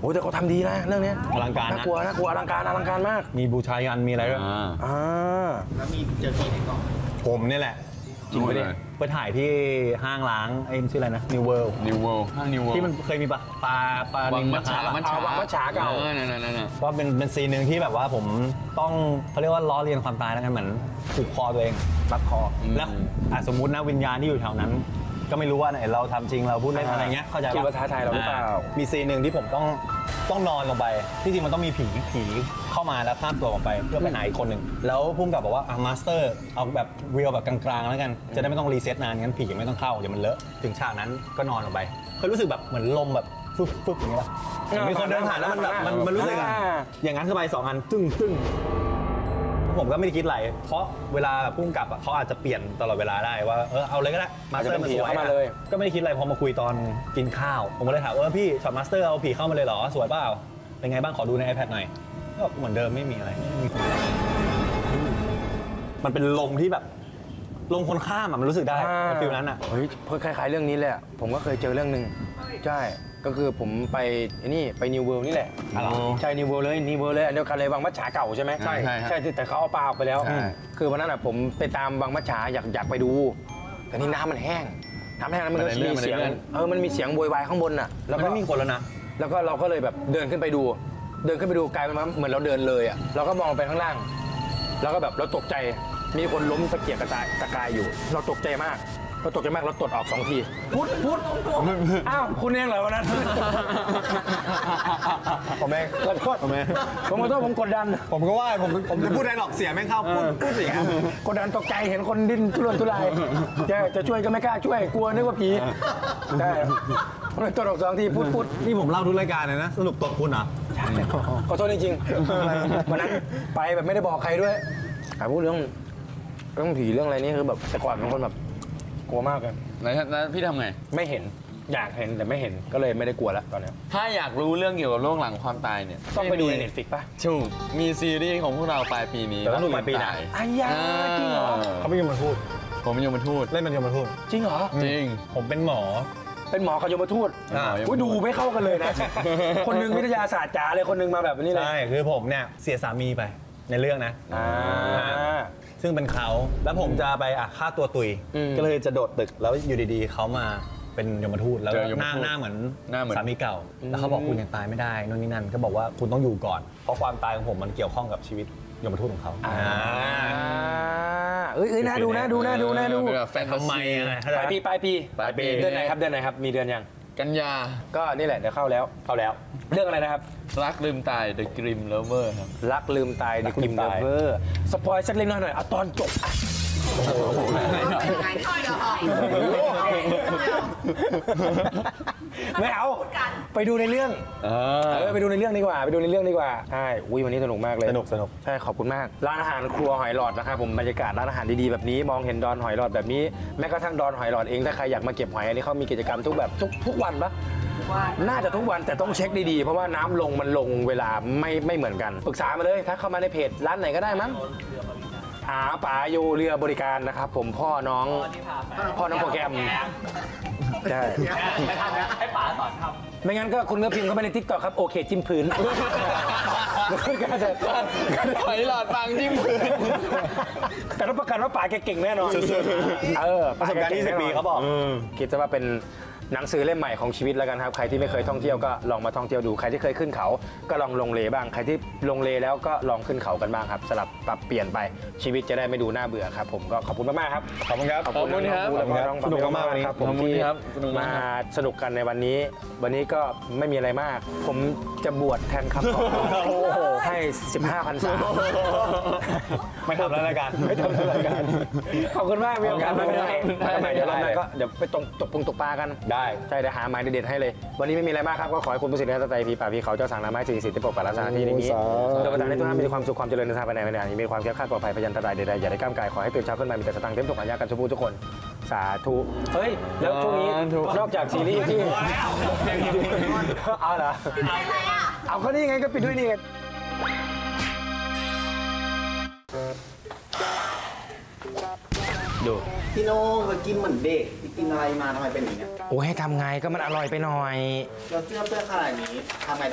อ้แต่เขาทำดีนะเรื่องนี้อลังการนะน่ากลัวอลังการมากมีบูชายันมีอะไรด้วยแล้วมีเจอที่ไหนก่อนผมนี่แหละจริงไหมเนี่ยไปถ่ายที่ห้างล้างไอ้ชื่ออะไรนะ New World ห้าง New World ที่มันเคยมีปลาวังมัจฉาวังมัจฉาเก่าก็เป็นซีนหนึ่งที่แบบว่าผมต้องเขาเรียกว่าล้อเลียนความตายแล้วกันเหมือนผูกคอตัวเองรัดคอแล้วสมมุตินะวิญญาณที่อยู่แถวนั้นก็ไม่รู้ว่าไหนเราทำจริงเราพูดเล่นอะไรเงี้ยเข้าใจคิดว่าท้าทายเราหรือเปล่ามีซีนหนึ่งที่ผมต้องนอนลงไปที่จริงมันต้องมีผีเข้ามาแล้วข้ามตัวออกไปเพื่อไปหาอีกคนหนึ่งแล้วพุ่มกับบอกว่ามาสเตอร์เอาแบบเรียลแบบกลางๆแล้วกันจะได้ไม่ต้องรีเซ็ตนานงั้นผีไม่ต้องเข้าเดี๋ยวมันเลอะถึงฉากนั้นก็นอนลงไปเคยรู้สึกแบบเหมือนลมแบบฟึบอย่างนี้ป่ะมีคนเดินผ่านแล้วมันแบบมันรู้สึกอย่างนั้นเข้าไป2 อันตึ้งผมก็ไม่ได้คิดอะไรเพราะเวลาพุ่งกลับเขาอาจจะเปลี่ยนตลอดเวลาได้ว่าเอาเลยก็ได้มาสเตอร์มันสวยมาเลยก็ไม่ได้คิดอะไรพอมาคุยตอนกินข้าวผมก็เลยถามพี่ช็อตมาสเตอร์เอาผีเข้ามาเลยเหรอสวยเปล่าเป็นไงบ้างขอดูใน iPad หน่อยก็เหมือนเดิมไม่มีอะไรไม่มีคนมันเป็นลมที่แบบลมคนข้ามมันรู้สึกได้ฟิลนั้นเฮ้ยคล้ายๆเรื่องนี้แหละผมก็เคยเจอเรื่องนึงใช่ก็คือผมไปไปนิวเวิลด์นี่แหละใช่นิวเวิลด์เลยอันเดียวกันเลยวังมัจฉาเก่าใช่ไหมใช่แต่เขาเอาปลาออกไปแล้วคือวันนั้นผมไปตามวังมัจฉาอยากไปดูแต่นี่น้ำมันแห้งแล้วมันก็มีเสียงมันมีเสียงโวยวายข้างบนน่ะแล้วก็มีคนแล้วนะแล้วก็เราก็เลยแบบเดินขึ้นไปดูกลายเป็นเหมือนเราเดินเลยอ่ะเราก็มองไปข้างล่างแล้วก็แบบเราตกใจมีคนล้มตะเกียกตะกายอยู่เราตกใจมากเราตดออก2 ทีพุทธอ้าวคุณเองเหรอวันนั้นผมเองขอโทษผมกดดันผมก็ว่าผมจะพูดได้หรอกเสียแม่งเข้าพูดอย่างนี้กดดันตกใจเห็นคนดิ้นทุรนทุรายจะช่วยก็ไม่กล้าช่วยกลัวนึกว่าผีใช่ตดออก2 ทีพุทธนี่ผมเล่าทุกรายการเลยนะสรุปตดคุณเหรอขอโทษจริงๆวันนั้นไปแบบไม่ได้บอกใครด้วยพูดเรื่องผีเรื่องอะไรนี่คือแบบแต่ก่อนเป็นคนแบบกลัวมากเลยแล้วพี่ทำไงไม่เห็นอยากเห็นแต่ไม่เห็นก็เลยไม่ได้กลัวแล้วตอนนี้ถ้าอยากรู้เรื่องเกี่ยวกับโลกหลังความตายเนี่ยต้องไปดูใน Netflix ป่ะถูกมีซีรีส์ของพวกเราปลายปีนี้แล้วปลายปีไหนจริงเหรอเขาเป็นยมทูตผมเป็นยมทูตเล่นเป็นยมทูตจริงเหรอจริงผมเป็นหมอกับยมทูตดูไม่เข้ากันเลยนะคนนึงวิทยาศาสตร์จ๋าเลยคนนึงมาแบบนี้เลยใช่คือผมเนี่ยเสียสามีไปในเรื่องนะซึ่งเป็นเขาแล้วผมจะไปฆ่าตัวตุยก็เลยจะโดดตึกแล้วอยู่ดีๆเขามาเป็นยมทูตแล้วหน้าเหมือนสามีเก่าแล้วเขาบอกคุณยังตายไม่ได้นู่นนี่นั่นก็บอกว่าคุณต้องอยู่ก่อนเพราะความตายของผมมันเกี่ยวข้องกับชีวิตยมทูตของเขาน่าดูแฟนทำไมปลายปีเดือนไหนครับมีเดือนยังกันยาก็นี่แหละเดี๋ยวเข้าแล้วเรื่องอะไรนะครับรักลืมตาย The Grim Lover ครับรักลืมตาย The Grim Lover สปอยสักเล็กน้อยเอาตอนจบไม่เอาไปดูในเรื่องไปดูในเรื่องดีกว่าใช่วันนี้สนุกมากเลยสนุกใช่ขอบคุณมากร้านอาหารครัวหอยหลอดนะครับผมบรรยากาศร้านอาหารดีๆแบบนี้มองเห็นดอนหอยหลอดแบบนี้แม้กระทั่งดอนหอยหลอดเองถ้าใครอยากมาเก็บหอยอันนี้เขามีกิจกรรมทุกวันปะน่าจะทุกวันแต่ต้องเช็คดีๆเพราะว่าน้ำลงมันลงเวลาไม่เหมือนกันปรึกษามาเลยถ้าเข้ามาในเพจร้านไหนก็ได้มั้งป๋าอยู่เรือบริการนะครับผมพ่อน้องโปรแกรมใช่ไม่ทำนะให้ป๋าสอนทำไม่งั้นก็คุณก็พิมพ์เข้าไปใน TikTok ครับโอเคจิ้มพื้นก็จะหอยหลอดบางจิ้มพื้นแต่รับประกันว่าป๋าแกเก่งแน่นอนประสบการณ์20 ปีเขาบอกคิดว่าเป็นหนังสือเล่มใหม่ของชีวิตแล้วกันครับใครที่ไม่เคยท่องเที่ยวก็ลองมาท่องเที่ยวดูใครที่เคยขึ้นเขาก็ลองลงเลบ้างใครที่ลงเลแล้วก็ลองขึ้นเขากันบ้างครับสลับปรับเปลี่ยนไปชีวิตจะได้ไม่ดูน่าเบื่อครับผมก็ขอบคุณมากๆครับขอบคุณครับสนุกมากวันนี้ครับผมที่มาสนุกกันในวันนี้ก็ไม่มีอะไรมากผมจะบวชแทนคำขอให้15 พรรษาไม่ทำรายการขอบคุณมากมีโอกาสมาใหม่เดี๋ยวเราก็เดี๋ยวไปตกปลากันได้ใช่เดี๋ยวหาไม้เด็ดๆให้เลยวันนี้ไม่มีอะไรมากครับก็ขอให้คุณผู้สิทธิ์ในสไตล์พี่ป่าพี่เขาเจ้าสั่งน้ำไม้สิ่งศักดิ์สิทธิ์ที่ปกปักรักษาที่นี้โดยประการในทุกท่านมีความสุขความเจริญในทางภายในมีความแข็งขันปลอดภัยพยันตรายใดๆอย่าได้ก้ามกายขอให้ตื่นเช้าขึ้นมามีแต่สตังค์เต็มถุงอัญญากันทุกคนสาธุเฮ้ยแล้วช่วงนี้นอกจากซีรีส์ที่เอาเหรอเอาก็นี่ไงก็ปิดด้วยนี่ไงดูพี่โน่กินเหมือนเด็กกินอะไรมาทำไมเป็นอย่างนี้โอ้ให้ทำไงก็มันอร่อยไปหน่อยเราเสื้อขนาดนี้ทำไง